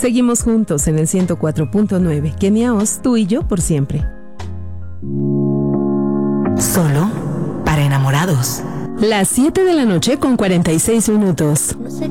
Seguimos juntos en el 104.9. Kenia Oz, tú y yo por siempre. Solo para enamorados. Las 7 de la noche con 46 minutos. No sé